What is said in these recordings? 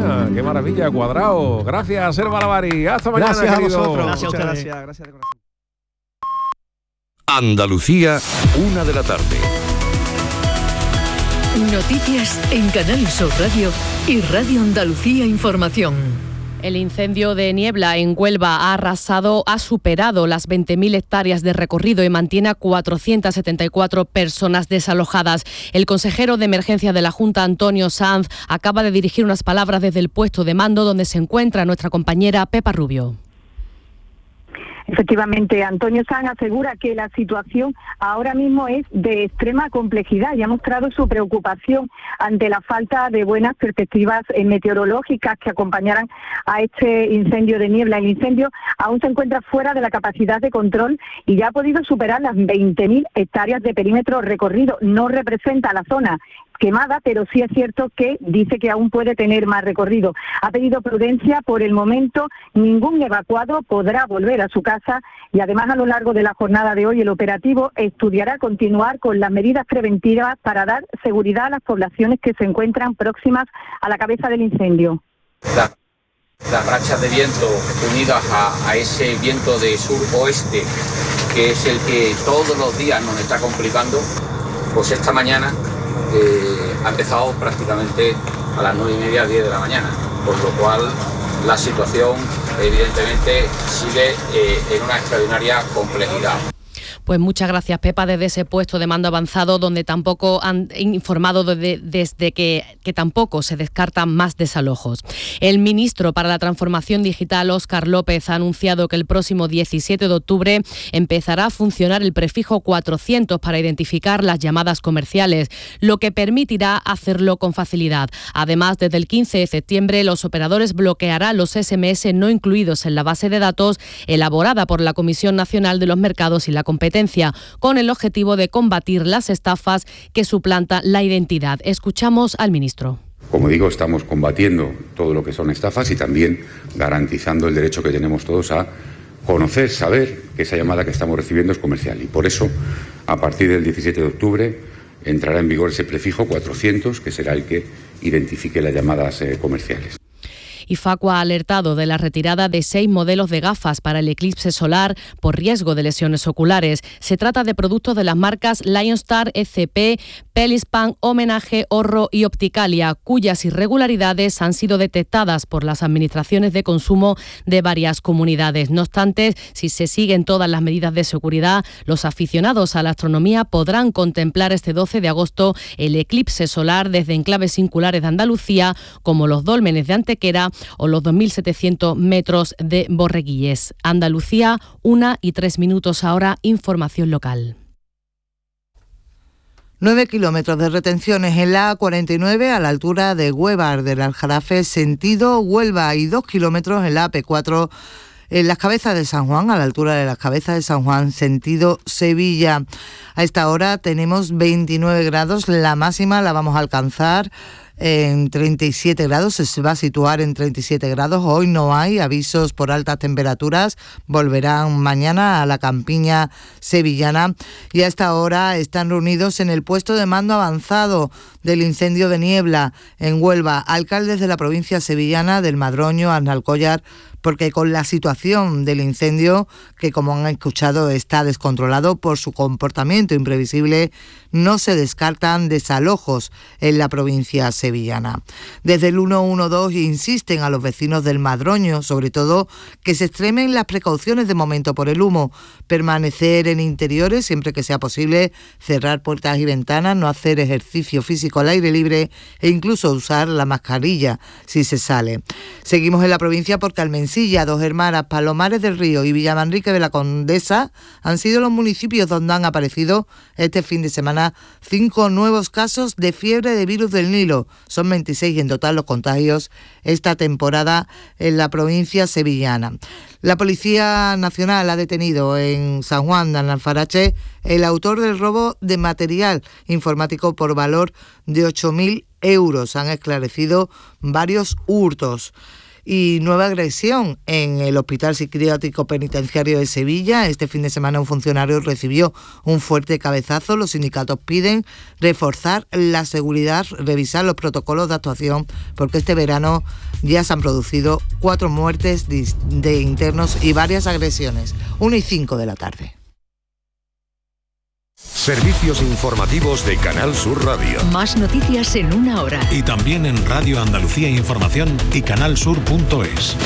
mañana. ¡Qué maravilla, Cuadrado! Gracias, Selva Lavari. Hasta mañana, Gracias querido. a vosotros. Gracias a ustedes. Gracias de corazón. Andalucía, 1 de la tarde. Noticias en Canal Sur Radio y Radio Andalucía Información. El incendio de Niebla en Huelva ha superado las 20.000 hectáreas de recorrido y mantiene a 474 personas desalojadas. El consejero de emergencia de la Junta, Antonio Sanz, acaba de dirigir unas palabras desde el puesto de mando donde se encuentra nuestra compañera Pepa Rubio. Efectivamente, Antonio Sanz asegura que la situación ahora mismo es de extrema complejidad y ha mostrado su preocupación ante la falta de buenas perspectivas meteorológicas que acompañaran a este incendio de Niebla. El incendio aún se encuentra fuera de la capacidad de control y ya ha podido superar las 20.000 hectáreas de perímetro recorrido. No representa la zona quemada, pero sí es cierto que dice que aún puede tener más recorrido. Ha pedido prudencia. Por el momento ningún evacuado podrá volver a su casa y además a lo largo de la jornada de hoy el operativo estudiará continuar con las medidas preventivas para dar seguridad a las poblaciones que se encuentran próximas a la cabeza del incendio. Las rachas de viento unidas a ese viento de sur-oeste, que es el que todos los días nos está complicando, pues esta mañana ha empezado prácticamente a las 9:30, 10 de la mañana, por lo cual la situación evidentemente sigue en una extraordinaria complejidad. Pues muchas gracias, Pepa, desde ese puesto de mando avanzado donde tampoco han informado desde que tampoco se descartan más desalojos. El ministro para la Transformación Digital, Óscar López, ha anunciado que el próximo 17 de octubre empezará a funcionar el prefijo 400 para identificar las llamadas comerciales, lo que permitirá hacerlo con facilidad. Además, desde el 15 de septiembre, los operadores bloquearán los SMS no incluidos en la base de datos elaborada por la Comisión Nacional de los Mercados y la Competencia, con el objetivo de combatir las estafas que suplantan la identidad. Escuchamos al ministro. Como digo, estamos combatiendo todo lo que son estafas y también garantizando el derecho que tenemos todos a conocer, saber que esa llamada que estamos recibiendo es comercial. Y por eso, a partir del 17 de octubre, entrará en vigor ese prefijo 400, que será el que identifique las llamadas comerciales. Y Facua ha alertado de la retirada de 6 modelos de gafas para el eclipse solar por riesgo de lesiones oculares. Se trata de productos de las marcas Lionstar, ECP, Pelispan, Homenaje, Horro y Opticalia, cuyas irregularidades han sido detectadas por las administraciones de consumo de varias comunidades. No obstante, si se siguen todas las medidas de seguridad, los aficionados a la astronomía podrán contemplar este 12 de agosto el eclipse solar desde enclaves singulares de Andalucía, como los dólmenes de Antequera o los 2.700 metros de Borreguilles. Andalucía, 1:03 ahora, información local. 9 kilómetros de retenciones en la A49 a la altura de Huevar del Aljarafe, sentido Huelva, y 2 kilómetros en la AP4 en las Cabezas de San Juan, a la altura de las Cabezas de San Juan, sentido Sevilla. A esta hora tenemos 29 grados, la máxima la vamos a alcanzar en 37 grados, se va a situar en 37 grados. Hoy no hay avisos por altas temperaturas, volverán mañana a la campiña sevillana. Y a esta hora están reunidos en el puesto de mando avanzado del incendio de Niebla en Huelva alcaldes de la provincia sevillana, del Madroño, Arnalcollar, porque con la situación del incendio, que como han escuchado está descontrolado por su comportamiento imprevisible, no se descartan desalojos en la provincia sevillana. Desde el 112 insisten a los vecinos del Madroño, sobre todo, que se extremen las precauciones de momento por el humo, permanecer en interiores siempre que sea posible, cerrar puertas y ventanas, no hacer ejercicio físico al aire libre e incluso usar la mascarilla si se sale. Seguimos en la provincia porque Almensilla, Dos Hermanas, Palomares del Río y Villamanrique de la Condesa han sido los municipios donde han aparecido este fin de semana 5 nuevos casos de fiebre de virus del Nilo. Son 26 en total los contagios esta temporada en la provincia sevillana. La Policía Nacional ha detenido en San Juan de Alfarache el autor del robo de material informático por valor de 8.000 euros. Han esclarecido varios hurtos. Y nueva agresión en el Hospital Psiquiátrico Penitenciario de Sevilla. Este fin de semana un funcionario recibió un fuerte cabezazo. Los sindicatos piden reforzar la seguridad, revisar los protocolos de actuación, porque este verano ya se han producido 4 muertes de internos y varias agresiones. 1:05 de la tarde. Servicios informativos de Canal Sur Radio. Más noticias en una hora. Y también en Radio Andalucía Información y canalsur.es.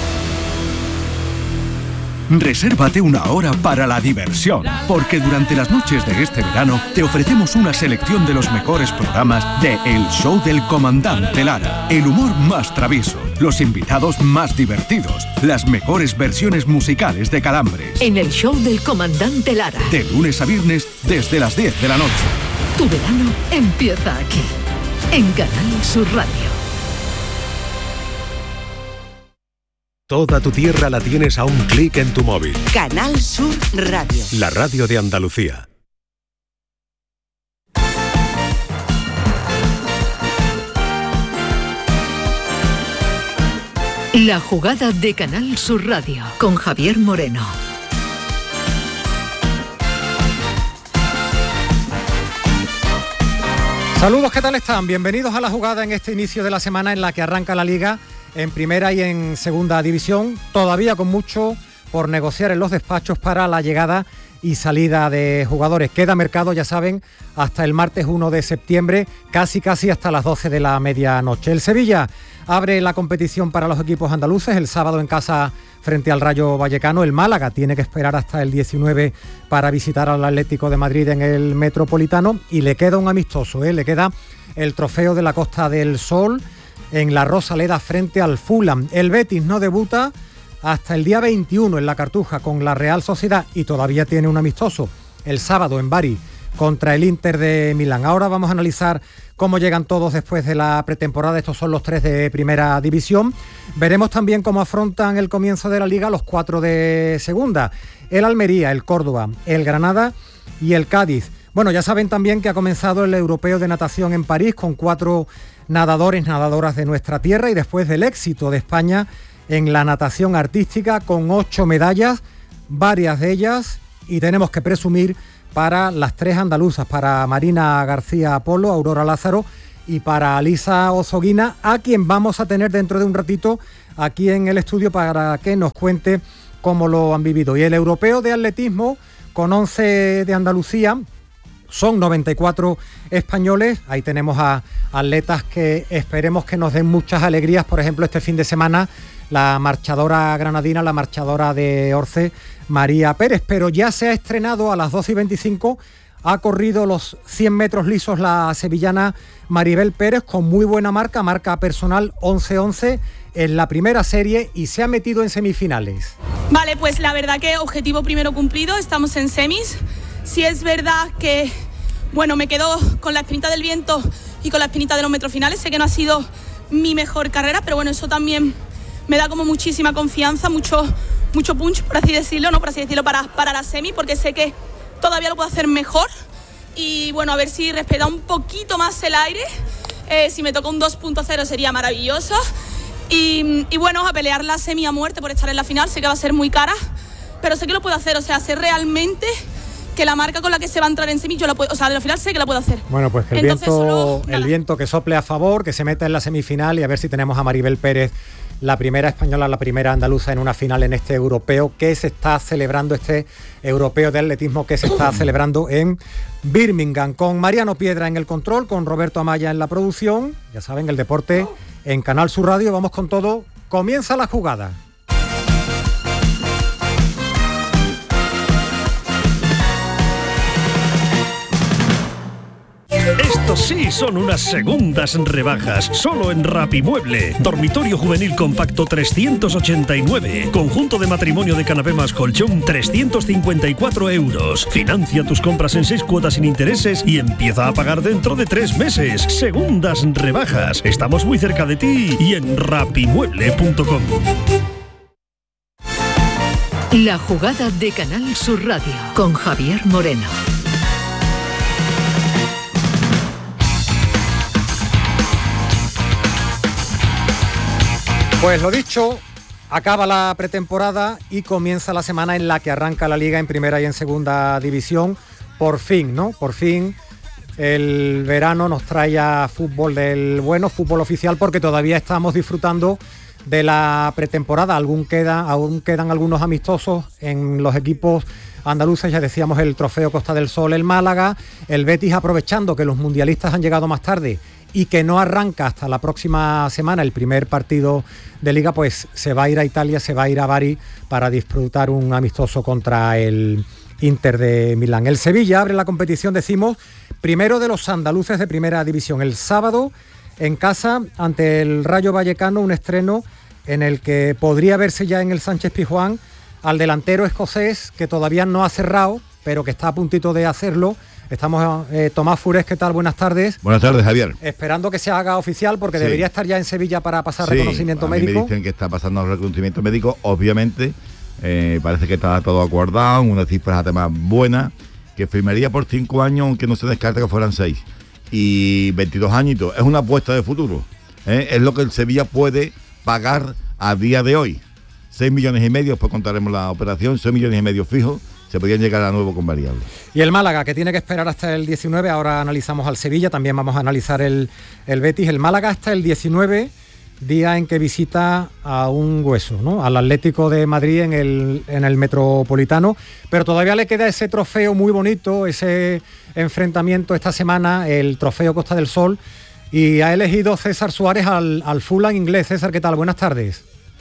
Resérvate una hora para la diversión, porque durante las noches de este verano te ofrecemos una selección de los mejores programas de El Show del Comandante Lara. El humor más travieso, los invitados más divertidos, las mejores versiones musicales de Calambres. En El Show del Comandante Lara. De lunes a viernes desde las 10 de la noche. Tu verano empieza aquí, en Canal Sur Radio. Toda tu tierra la tienes a un clic en tu móvil. Canal Sur Radio. La radio de Andalucía. La jugada de Canal Sur Radio con Javier Moreno. Saludos, ¿qué tal están? Bienvenidos a la jugada en este inicio de la semana en la que arranca la Liga en primera y en segunda división, todavía con mucho por negociar en los despachos para la llegada y salida de jugadores. Queda mercado, ya saben, hasta el martes 1 de septiembre, casi hasta las 12 de la medianoche. El Sevilla abre la competición para los equipos andaluces el sábado en casa frente al Rayo Vallecano. El Málaga tiene que esperar hasta el 19 para visitar al Atlético de Madrid en el Metropolitano, y le queda un amistoso, le queda el trofeo de la Costa del Sol en la Rosaleda frente al Fulham. El Betis no debuta hasta el día 21 en la Cartuja con la Real Sociedad y todavía tiene un amistoso el sábado en Bari contra el Inter de Milán. Ahora vamos a analizar cómo llegan todos después de la pretemporada. Estos son los 3 de primera división. Veremos también cómo afrontan el comienzo de la Liga los 4 de segunda. El Almería, el Córdoba, el Granada y el Cádiz. Bueno, ya saben también que ha comenzado el Europeo de Natación en París con 4 nadadoras de nuestra tierra, y después del éxito de España en la natación artística con 8 medallas, varias de ellas, y tenemos que presumir para las 3 andaluzas, para Marina García Polo, Aurora Lázaro y para Alisa Ozoguina, a quien vamos a tener dentro de un ratito aquí en el estudio para que nos cuente cómo lo han vivido. Y el Europeo de Atletismo con 11 de Andalucía. Son 94 españoles, ahí tenemos a atletas que esperemos que nos den muchas alegrías. Por ejemplo, este fin de semana la marchadora granadina, la marchadora de Orce, María Pérez, pero ya se ha estrenado a las 12:25, ha corrido los 100 metros lisos la sevillana Maribel Pérez con muy buena marca personal 11:11 en la primera serie, y se ha metido en semifinales. Vale, pues la verdad que objetivo primero cumplido, estamos en semis. Sí es verdad que, bueno, me quedo con la espinita del viento y con la espinita de los metros finales. Sé que no ha sido mi mejor carrera, pero bueno, eso también me da como muchísima confianza, mucho punch, por así decirlo, para la semi, porque sé que todavía lo puedo hacer mejor. Y bueno, a ver si respeta un poquito más el aire. Si me toca un 2.0 sería maravilloso. Y bueno, a pelear la semi a muerte por estar en la final. Sé que va a ser muy cara, pero sé que lo puedo hacer. O sea, sé realmente que la marca con la que se va a entrar en semi, yo la puedo, o sea, de la final sé que la puedo hacer. Bueno, pues que el viento que sople a favor, que se meta en la semifinal, y a ver si tenemos a Maribel Pérez, la primera española, la primera andaluza en una final en este europeo que se está celebrando, este europeo de atletismo que se está celebrando en Birmingham. Con Mariano Piedra en el control, con Roberto Amaya en la producción. Ya saben, el deporte en Canal Sur Radio. Vamos con todo. Comienza la jugada. Estos sí son unas segundas rebajas, solo en Rapimueble. Dormitorio juvenil compacto 389. Conjunto de matrimonio de canapé más colchón 354 euros. Financia tus compras en 6 cuotas sin intereses y empieza a pagar dentro de 3 meses. Segundas rebajas. Estamos muy cerca de ti y en rapimueble.com. La jugada de Canal Sur Radio con Javier Moreno. Pues lo dicho, acaba la pretemporada y comienza la semana en la que arranca la Liga en primera y en segunda división. Por fin, ¿no? Por fin el verano nos trae a fútbol del bueno, fútbol oficial, porque todavía estamos disfrutando de la pretemporada. Aún quedan algunos amistosos en los equipos andaluces. Ya decíamos el Trofeo Costa del Sol, el Málaga, el Betis, aprovechando que los mundialistas han llegado más tarde y que no arranca hasta la próxima semana el primer partido de Liga, pues se va a ir a Italia, se va a ir a Bari para disfrutar un amistoso contra el Inter de Milán. El Sevilla abre la competición, decimos, primero de los andaluces de primera división. El sábado en casa ante el Rayo Vallecano, un estreno en el que podría verse ya en el Sánchez Pizjuán al delantero escocés, que todavía no ha cerrado, pero que está a puntito de hacerlo. Estamos, Tomás Fures, ¿qué tal? Buenas tardes. Buenas tardes, Javier. Esperando que se haga oficial, porque debería estar ya en Sevilla para pasar reconocimiento médico. Me dicen que está pasando el reconocimiento médico, obviamente. Parece que está todo acordado, una cifra además buena, que firmaría por 5 años, aunque no se descarta que fueran 6. Y 22 añitos, es una apuesta de futuro. Es lo que el Sevilla puede pagar a día de hoy. 6 millones y medio, después contaremos la operación, 6 millones y medio fijos, se podrían llegar a nuevo con variables. Y el Málaga, que tiene que esperar hasta el 19, ahora analizamos al Sevilla, también vamos a analizar el Betis. El Málaga hasta el 19, día en que visita a un hueso, ¿no? Al Atlético de Madrid en el Metropolitano, pero todavía le queda ese trofeo muy bonito, ese enfrentamiento esta semana, el Trofeo Costa del Sol, y ha elegido César Suárez al Fulham inglés. César, ¿qué tal? Buenas tardes.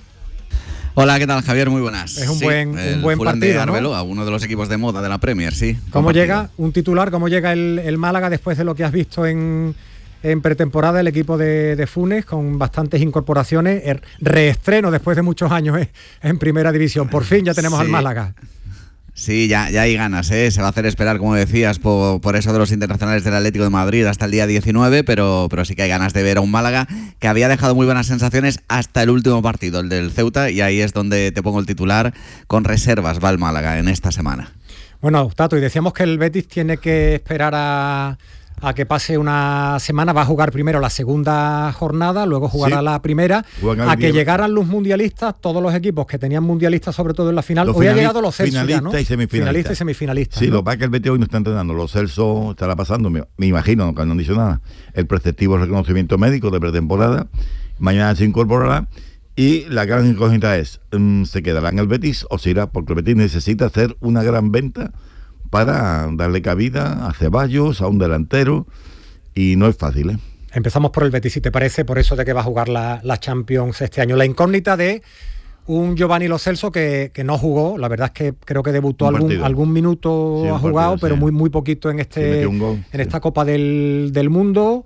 Hola, ¿qué tal, Javier? Muy buenas. Es un buen Fulham partido, de Arbeloa, ¿no? Uno de los equipos de moda de la Premier, sí. ¿Cómo llega un titular? ¿Cómo llega el Málaga después de lo que has visto en pretemporada, el equipo de Funes, con bastantes incorporaciones? Reestreno después de muchos años en primera división. Por fin ya tenemos al Málaga. Sí, ya hay ganas, ¿eh? Se va a hacer esperar, como decías, por eso de los internacionales del Atlético de Madrid hasta el día 19, pero sí que hay ganas de ver a un Málaga que había dejado muy buenas sensaciones hasta el último partido, el del Ceuta, y ahí es donde te pongo el titular. Con reservas va el Málaga en esta semana. Bueno, Tato, y decíamos que el Betis tiene que esperar a que pase una semana. Va a jugar primero la segunda jornada, luego jugará la primera, a que llegaran los mundialistas, todos los equipos que tenían mundialistas, sobre todo en la final. Hoy han llegado los Celso ya, ¿no? Finalistas y semifinalistas. Sí, ¿no? Lo que pasa es que el Betis hoy no está entrenando. Los Celso estará pasando, me imagino, que no han dicho nada, el preceptivo reconocimiento médico de pretemporada. Mañana se incorporará. Y la gran incógnita es, ¿se quedará en el Betis o se irá? Porque el Betis necesita hacer una gran venta para darle cabida a Ceballos, a un delantero, y no es fácil, ¿eh? Empezamos por el Betis, si te parece, por eso de que va a jugar la Champions este año. La incógnita de un Giovanni Lo Celso que no jugó, la verdad es que creo que debutó algún minuto, sí, ha jugado, partido, pero muy poquito en esta Copa del Mundo.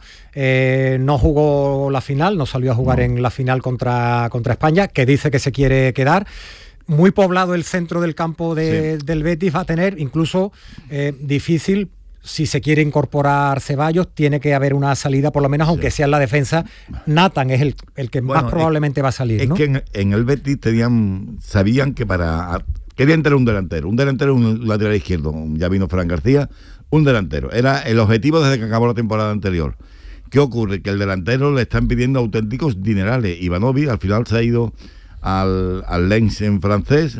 No jugó la final, no salió a jugar en la final contra España, que dice que se quiere quedar. Muy poblado el centro del campo del Betis, va a tener incluso difícil, si se quiere incorporar Ceballos, tiene que haber una salida, por lo menos, aunque sea en la defensa. Nathan es el que más probablemente va a salir, ¿no? Es que en el Betis sabían que querían tener un delantero, un lateral izquierdo. Ya vino Fran García, un delantero. Era el objetivo desde que acabó la temporada anterior. ¿Qué ocurre? Que el delantero le están pidiendo auténticos dinerales. Ivanovic al final se ha ido al Lens en francés,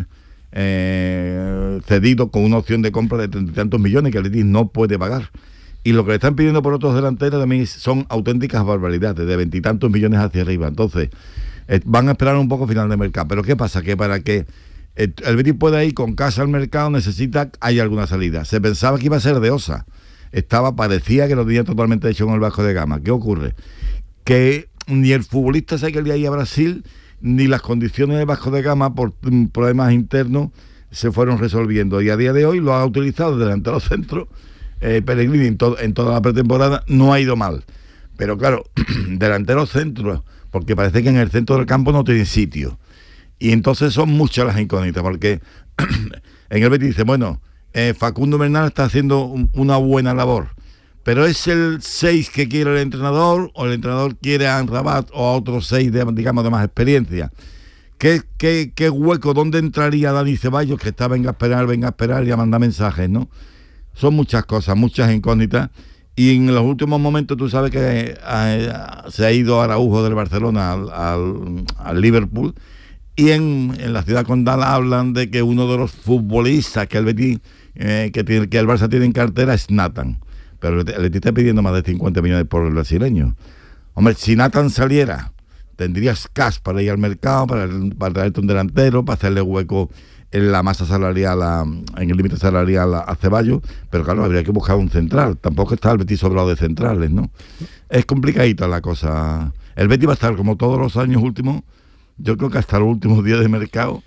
cedido con una opción de compra de 30 y tantos millones que el Betis no puede pagar. Y lo que le están pidiendo por otros delanteros también son auténticas barbaridades, de 20 y tantos millones hacia arriba. Entonces, van a esperar un poco final de mercado. Pero ¿qué pasa? Que para que el Betis pueda ir con casa al mercado hay alguna salida. Se pensaba que iba a ser de Osa. Parecía que lo tenía totalmente hecho con el Vasco de Gama. ¿Qué ocurre? Que ni el futbolista se quería ir a Brasil, ni las condiciones de Vasco de Gama por problemas internos se fueron resolviendo, y a día de hoy lo ha utilizado de delantero centro. Pellegrini en toda la pretemporada no ha ido mal, pero claro, delantero centro, porque parece que en el centro del campo no tiene sitio, y entonces son muchas las incógnitas, porque en el Betis dice, bueno, Facundo Bernal está haciendo una buena labor, pero es el 6 que quiere el entrenador, o el entrenador quiere a Rabat o a otros 6 de más experiencia. ¿Qué hueco? ¿Dónde entraría Dani Ceballos, que venga a esperar y a mandar mensajes, ¿no? Son muchas cosas, muchas incógnitas, Y en los últimos momentos tú sabes que se ha ido Araujo del Barcelona al Liverpool, y en la ciudad condal hablan de que uno de los futbolistas que el Betis, que el Barça tiene en cartera es Nathan, pero el Betis está pidiendo más de 50 millones por el brasileño. Hombre, si Nathan saliera, tendrías cash para ir al mercado, para traerte un delantero, para hacerle hueco en la masa salarial, en el límite salarial a Ceballos, pero claro, habría que buscar un central. Tampoco está el Betis sobrado de centrales, ¿no? Es complicadita la cosa. El Betis va a estar, como todos los años últimos, yo creo que hasta los últimos días de mercado,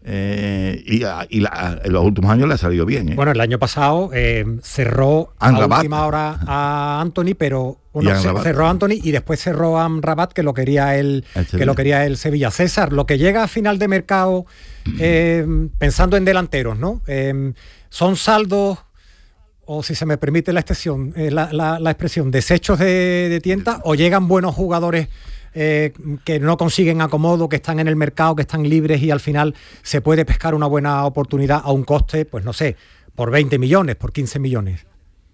en los últimos años le ha salido bien, ¿eh? Bueno, el año pasado cerró a última hora a Anthony, pero cerró a Anthony y después cerró a Amrabat, que lo quería el Sevilla. César, lo que llega a final de mercado, pensando en delanteros, ¿no? Son saldos, o si se me permite la expresión, desechos de tienda, o llegan buenos jugadores que no consiguen acomodo, que están en el mercado, que están libres, y al final se puede pescar una buena oportunidad a un coste, pues no sé, por 20 millones, por 15 millones.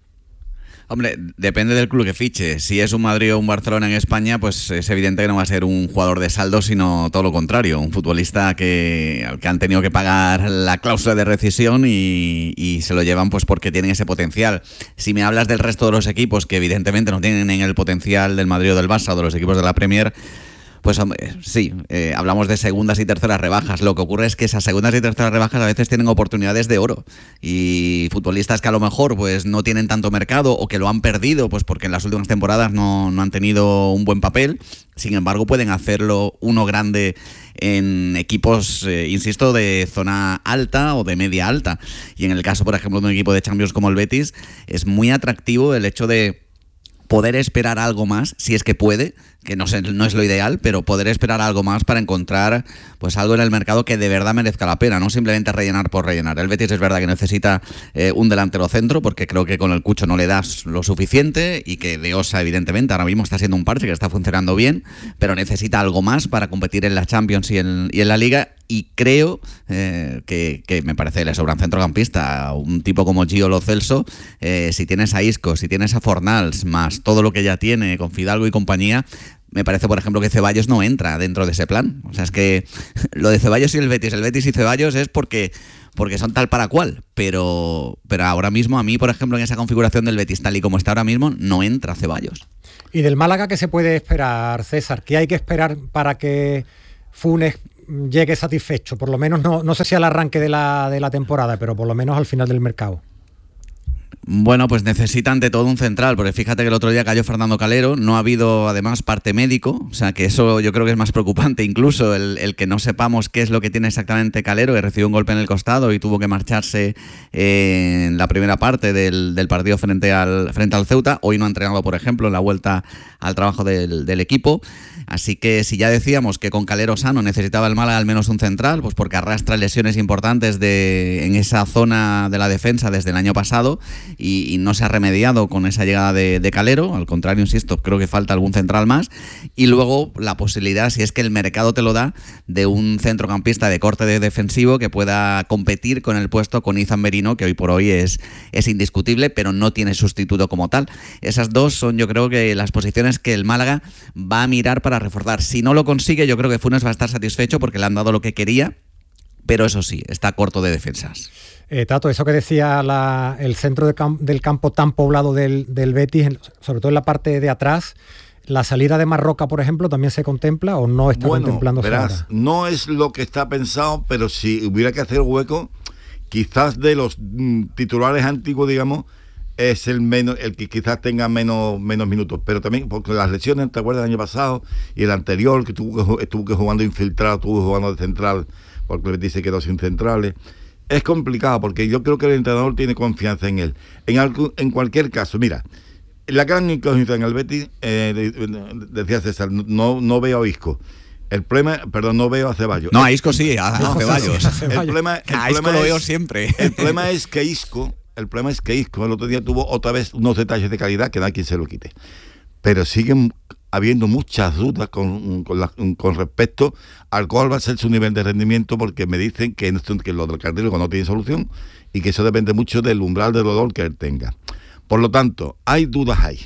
Hombre, depende del club que fiche. Si es un Madrid o un Barcelona en España, pues es evidente que no va a ser un jugador de saldo, sino todo lo contrario, un futbolista al que han tenido que pagar la cláusula de rescisión y se lo llevan pues porque tienen ese potencial. Si me hablas del resto de los equipos, que evidentemente no tienen el potencial del Madrid o del Barça o de los equipos de la Premier, pues hombre, sí, hablamos de segundas y terceras rebajas. Lo que ocurre es que esas segundas y terceras rebajas a veces tienen oportunidades de oro, y futbolistas que a lo mejor pues no tienen tanto mercado o que lo han perdido pues porque en las últimas temporadas no han tenido un buen papel, sin embargo pueden hacerlo uno grande en equipos, insisto, de zona alta o de media alta. Y en el caso, por ejemplo, de un equipo de Champions como el Betis, es muy atractivo el hecho de poder esperar algo más, si es que puede, que no es lo ideal, pero poder esperar algo más para encontrar pues algo en el mercado que de verdad merezca la pena, no simplemente rellenar por rellenar. El Betis es verdad que necesita un delantero centro, porque creo que con el Cucho no le das lo suficiente, y que De Osa evidentemente ahora mismo está siendo un parche que está funcionando bien, pero necesita algo más para competir en la Champions y en la Liga. Y creo que me parece que le sobra un centrocampista, un tipo como Gio Lo Celso. Si tienes a Isco, si tienes a Fornals, más todo lo que ya tiene con Fidalgo y compañía, me parece, por ejemplo, que Ceballos no entra dentro de ese plan. O sea, es que lo de Ceballos y el Betis y Ceballos es porque son tal para cual, pero ahora mismo a mí, por ejemplo, en esa configuración del Betis tal y como está ahora mismo, no entra Ceballos. ¿Y del Málaga qué se puede esperar, César? ¿Qué hay que esperar para que Funes llegue satisfecho? Por lo menos, no sé si al arranque de la temporada, pero por lo menos al final del mercado. Bueno, pues necesita ante todo un central, porque fíjate que el otro día cayó Fernando Calero, no ha habido además parte médico, o sea que eso yo creo que es más preocupante incluso, el que no sepamos qué es lo que tiene exactamente Calero, que recibió un golpe en el costado y tuvo que marcharse en la primera parte del partido frente al Ceuta. Hoy no ha entrenado, por ejemplo, en la vuelta al trabajo del equipo. Así que si ya decíamos que con Calero sano necesitaba el Málaga al menos un central, pues porque arrastra lesiones importantes en esa zona de la defensa desde el año pasado, y no se ha remediado con esa llegada de Calero. Al contrario, insisto, creo que falta algún central más. Y luego la posibilidad, si es que el mercado te lo da, de un centrocampista de corte defensivo que pueda competir con el puesto con Izan Merino, que hoy por hoy es indiscutible, pero no tiene sustituto como tal. Esas dos son, yo creo, que las posiciones que el Málaga va a mirar para reforzar. Si no lo consigue, yo creo que Funes va a estar satisfecho porque le han dado lo que quería, pero eso sí, está corto de defensas. Tato, eso que decía el centro del campo tan poblado del Betis, sobre todo en la parte de atrás, ¿la salida de Marroca, por ejemplo, también se contempla o no está contemplándose ahora? No es lo que está pensado, pero si hubiera que hacer hueco, quizás de los titulares antiguos, digamos, es el que quizás tenga menos minutos, pero también porque las lesiones, ¿te acuerdas del año pasado? Y el anterior, que estuvo jugando infiltrado, estuvo jugando de central, porque el Betis se quedó sin centrales. Es complicado, porque yo creo que el entrenador tiene confianza en él. En cualquier caso, mira, la gran incógnita en el Betis, decía César, no veo a Isco. No veo a Ceballos. No, a Isco sí, a Ceballos. A Isco lo veo siempre. El problema es que Isco el otro día tuvo otra vez unos detalles de calidad que nadie se lo quite. Pero siguen habiendo muchas dudas con respecto al cuál va a ser su nivel de rendimiento, porque me dicen que lo del cartílago no tiene solución y que eso depende mucho del umbral de dolor que él tenga. Por lo tanto, hay dudas ahí.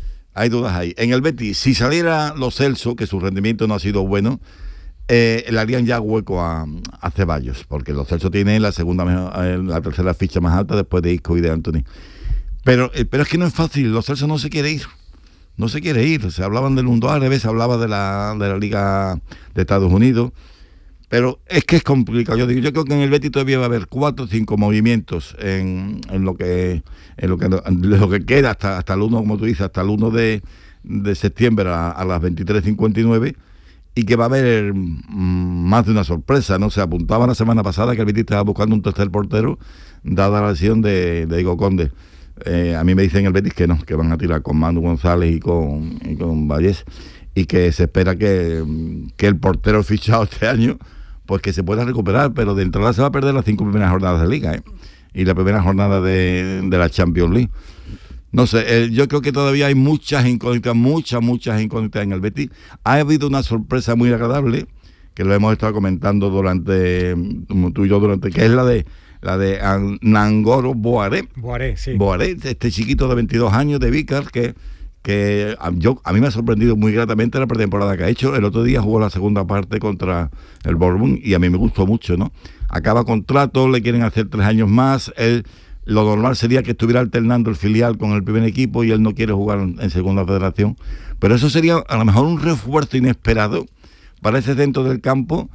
En el Betis, si saliera Lo Celso, que su rendimiento no ha sido bueno, le harían ya hueco a Ceballos, porque Lo Celso tiene la tercera ficha más alta después de Isco y de Anthony. Pero es que no es fácil, Lo Celso no se quiere ir. Se hablaban del mundo árabe, se hablaba de la Liga de Estados Unidos, pero es que es complicado. Yo creo que en el Betis todavía va a haber 4 o 5 movimientos en lo que queda hasta el 1, como tú dices, hasta el 1 de septiembre a las 23:59, y que va a haber más de una sorpresa, ¿no? Se apuntaba la semana pasada que el Betis estaba buscando un tercer portero, dada la lesión de Diego Conde. A mí me dicen en el Betis que no, que van a tirar con Manu González y con Vallés, y que se espera que el portero fichado este año pues que se pueda recuperar, pero de entrada se va a perder las 5 primeras jornadas de Liga, y la primera jornada de la Champions League. No sé, yo creo que todavía hay muchas incógnitas en el Betis. Ha habido una sorpresa muy agradable, que lo hemos estado comentando tú y yo, que es la de Nangolo Boaré. Boaré, este chiquito de 22 años de Vícar, que a mí me ha sorprendido muy gratamente la pretemporada que ha hecho. El otro día jugó la segunda parte contra el Bournemouth y a mí me gustó mucho, ¿no? Acaba contrato, le quieren hacer 3 años más. Lo normal sería que estuviera alternando el filial con el primer equipo y él no quiere jugar en segunda federación. Pero eso sería a lo mejor un refuerzo inesperado para ese centro del campo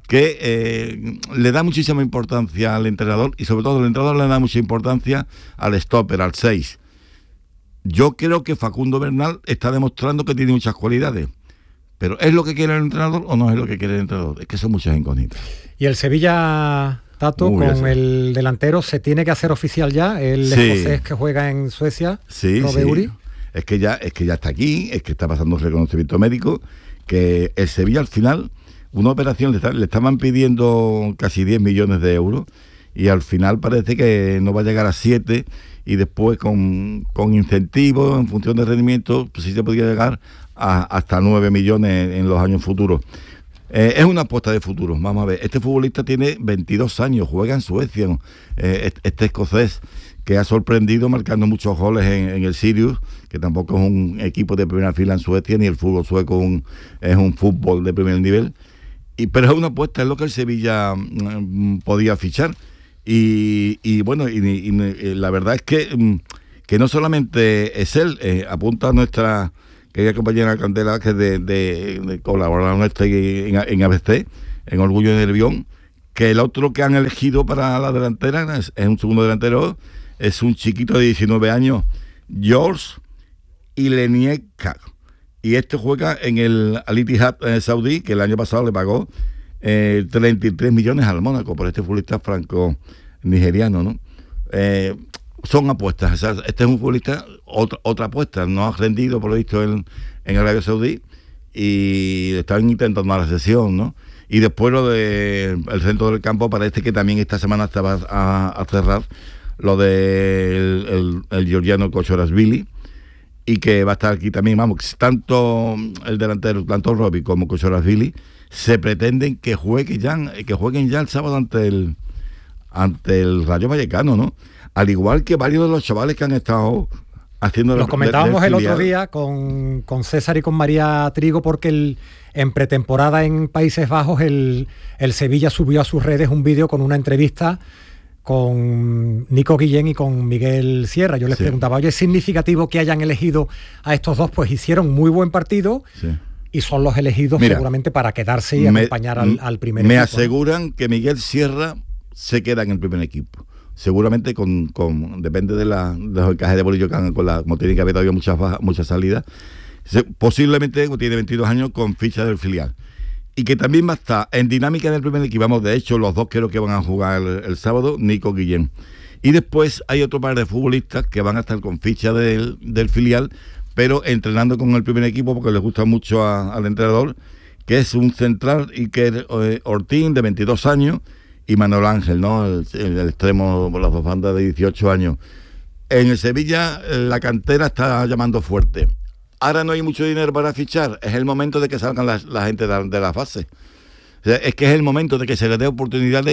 que le da muchísima importancia al entrenador, y sobre todo el entrenador le da mucha importancia al stopper, al 6. Yo creo que Facundo Bernal está demostrando que tiene muchas cualidades, pero ¿es lo que quiere el entrenador o no es lo que quiere el entrenador? Es que son muchas incógnitas. Y el Sevilla, Tato, con el delantero, se tiene que hacer oficial ya, el escocés que juega en Suecia, Robeuri. Es que ya está aquí, es que está pasando un reconocimiento médico, que el Sevilla al final, una operación le estaban pidiendo casi 10 millones de euros, y al final parece que no va a llegar a 7, y después con incentivos en función de rendimiento, pues sí se podría llegar a hasta 9 millones en los años futuros. Es una apuesta de futuro. Vamos a ver, este futbolista tiene 22 años, juega en Suecia, ¿no? Este escocés que ha sorprendido marcando muchos goles en el Sirius, que tampoco es un equipo de primera fila en Suecia, ni el fútbol sueco es un fútbol de primer nivel, pero es una apuesta, es lo que el Sevilla podía fichar. Y bueno, la verdad es que no solamente es él, apunta nuestra querida compañera Candela, que es de colaborar nuestra en ABC, en Orgullo de Nervión, que el otro que han elegido para la delantera es un segundo delantero, es un chiquito de 19 años, George Ilenieka, y este juega en el Al Ittihad saudí, que el año pasado le pagó 33 millones al Mónaco por este futbolista franco-nigeriano, ¿no? Son apuestas. O sea, este es un futbolista, otra apuesta. No ha rendido, por lo visto, en Arabia Saudí, y están intentando la sesión, ¿no? Y después lo del centro del campo, parece que también esta semana estaba a cerrar lo del el georgiano Kochorashvili, y que va a estar aquí también. Vamos, tanto el delantero, tanto Robbie como Kochorashvili, se pretenden que jueguen ya el sábado ante el Rayo Vallecano, ¿no? Al igual que varios de los chavales que han estado haciendo... Los comentábamos el otro día con César y con María Trigo, porque en pretemporada en Países Bajos el Sevilla subió a sus redes un vídeo con una entrevista con Nico Guillén y con Miguel Sierra. Yo les preguntaba, oye, ¿es significativo que hayan elegido a estos dos? Pues hicieron muy buen partido y son los elegidos seguramente para quedarse y acompañar al primer equipo. Me aseguran que Miguel Sierra se queda en el primer equipo. Seguramente depende de los encajes de bolillo que hagan como tiene que haber todavía muchas salidas. Posiblemente tiene 22 años con ficha del filial. Y que también va a estar en dinámica del primer equipo. Vamos, de hecho, los dos creo que van a jugar el sábado, Nico Guillén. Y después hay otro par de futbolistas que van a estar con ficha del filial, pero entrenando con el primer equipo porque les gusta mucho al entrenador, que es un central, Iker Ortín, de 22 años, y Manuel Ángel, ¿no? El extremo, las dos bandas de 18 años. En el Sevilla la cantera está llamando fuerte. Ahora no hay mucho dinero para fichar, es el momento de que salgan la gente de la fase. O sea, es que es el momento de que se les dé oportunidades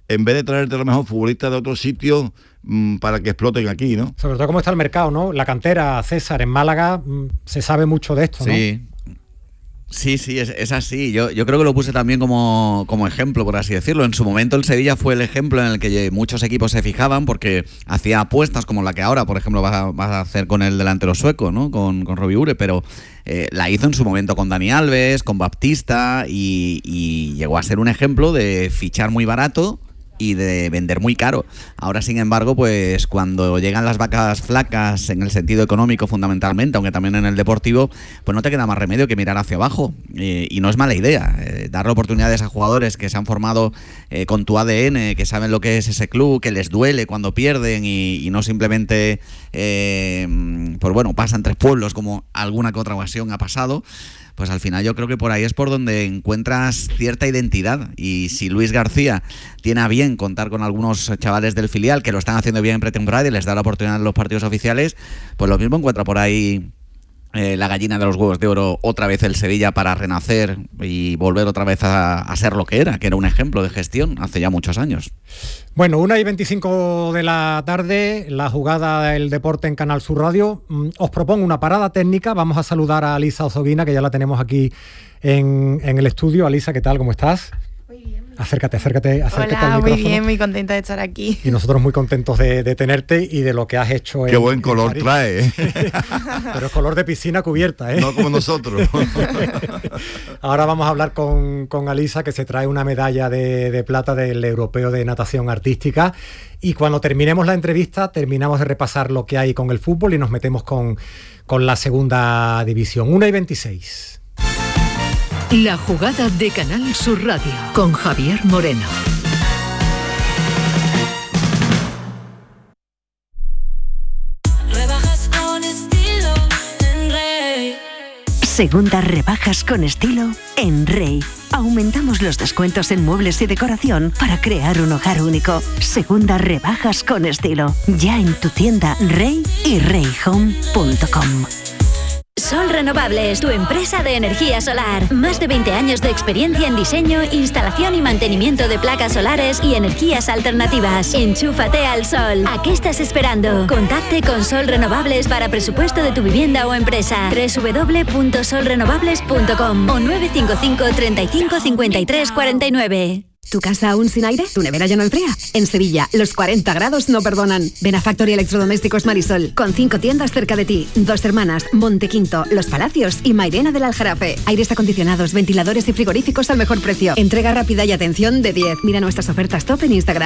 en vez de traerte a lo mejor futbolistas de otros sitios para que exploten aquí, ¿no? Sobre todo cómo está el mercado, ¿no? La cantera, César, en Málaga se sabe mucho de esto, ¿no? Sí, es así. Yo creo que lo puse también como ejemplo, por así decirlo. En su momento el Sevilla fue el ejemplo en el que muchos equipos se fijaban porque hacía apuestas como la que ahora, por ejemplo, vas a hacer con el delantero sueco, ¿no? Con Robbie Ure, pero la hizo en su momento con Dani Alves, con Baptista y llegó a ser un ejemplo de fichar muy barato y de vender muy caro. Ahora, sin embargo, pues cuando llegan las vacas flacas en el sentido económico fundamentalmente, aunque también en el deportivo, pues no te queda más remedio que mirar hacia abajo, y no es mala idea darle oportunidades a jugadores que se han formado con tu ADN, que saben lo que es ese club, que les duele cuando pierden y no simplemente pues bueno, pasan 3 pueblos como alguna que otra ocasión ha pasado. Pues al final yo creo que por ahí es por donde encuentras cierta identidad, y si Luis García tiene a bien contar con algunos chavales del filial que lo están haciendo bien en pretemporada y les da la oportunidad en los partidos oficiales, pues lo mismo encuentra por ahí la gallina de los huevos de oro otra vez el Sevilla para renacer y volver otra vez a ser lo que era un ejemplo de gestión hace ya muchos años. Bueno, 1:25 de la tarde, la jugada del deporte en Canal Sur Radio. Os propongo una parada técnica. Vamos a saludar a Alisa Ozoguina, que ya la tenemos aquí en el estudio. Alisa, ¿qué tal? ¿Cómo estás? Muy bien. Acércate Hola, al micrófono. muy bien, muy contenta de estar aquí. Y nosotros muy contentos de tenerte y de lo que has hecho. Qué buen color trae, ¿eh? Pero es color de piscina cubierta, ¿eh? No como nosotros. Ahora vamos a hablar con Alisa, que se trae una medalla de plata del Europeo de Natación Artística. Y cuando terminemos la entrevista, terminamos de repasar lo que hay con el fútbol y nos metemos con la segunda división. 1:26. La jugada de Canal Sur Radio con Javier Moreno. Rebajas con estilo en Rey. Segundas rebajas con estilo en Rey. Aumentamos los descuentos en muebles y decoración para crear un hogar único. Segundas rebajas con estilo. Ya en tu tienda Rey y reyhome.com. Sol Renovables, tu empresa de energía solar. Más de 20 años de experiencia en diseño, instalación y mantenimiento de placas solares y energías alternativas. Enchúfate al sol. ¿A qué estás esperando? Contacte con Sol Renovables para presupuesto de tu vivienda o empresa. www.solrenovables.com o 955 35 53 49. ¿Tu casa aún sin aire? ¿Tu nevera ya no enfría? En Sevilla, los 40 grados no perdonan. Ven a Factory Electrodomésticos Marisol, con 5 tiendas cerca de ti. Dos Hermanas, Montequinto, Los Palacios y Mairena del Aljarafe. Aires acondicionados, ventiladores y frigoríficos al mejor precio. Entrega rápida y atención de 10. Mira nuestras ofertas top en Instagram.